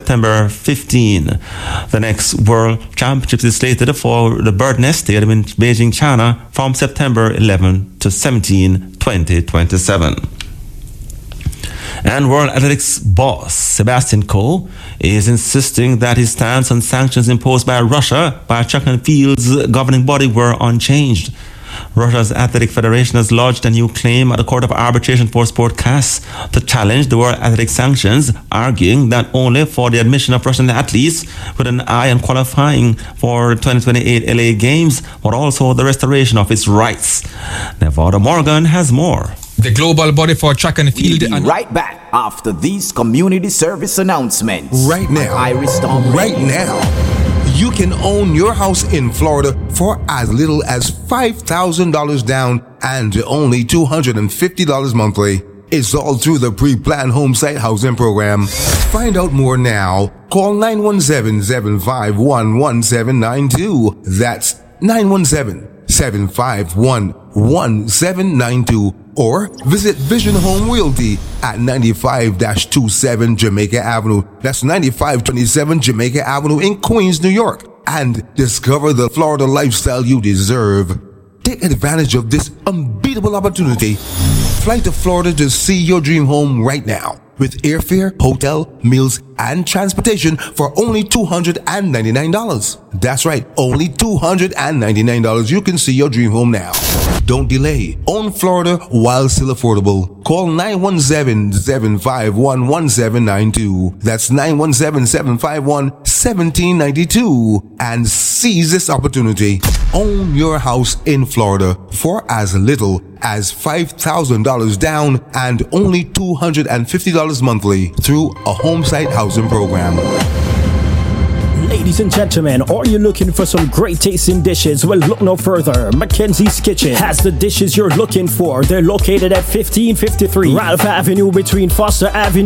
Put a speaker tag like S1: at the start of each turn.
S1: September 15. The next World Championships is slated for the Bird Nest Stadium in Beijing, China from September 11 to 17, 2027. And World Athletics boss Sebastian Coe is insisting that his stance on sanctions imposed by Russia by track and field's governing body were unchanged. Russia's Athletic Federation has lodged a new claim at the Court of Arbitration for Sport CAS to challenge the World Athletic sanctions, arguing that only for the admission of Russian athletes with an eye on qualifying for 2028 LA Games, but also the restoration of its rights. Nevada Morgan has more.
S2: The global body for track and field.
S3: We'll be right back after these community service announcements.
S4: Right now.
S3: Iris Storm
S4: right now. You can own your house in Florida for as little as $5,000 down and only $250 monthly. It's all through the pre-planned home site housing program. Find out more now. Call 917-751-1792. That's 917-751-1792. Or visit Vision Home Realty at 95-27 Jamaica Avenue. That's 9527 Jamaica Avenue in Queens, New York. And discover the Florida lifestyle you deserve. Take advantage of this unbeatable opportunity. Fly to Florida to see your dream home right now. With airfare, hotel, meals, and transportation for only $299. That's right, only $299. You can see your dream home now. Don't delay. Own Florida while still affordable. Call 917-751-1792. That's 917-751-1792. And seize this opportunity. Own your house in Florida for as little as $5,000 down and only $250 monthly through a home site housing program.
S5: Ladies and gentlemen, are you looking for some great tasting dishes? Well, look no further. Mackenzie's Kitchen has the dishes you're looking for. They're located at 1553 Ralph Avenue between Foster Avenue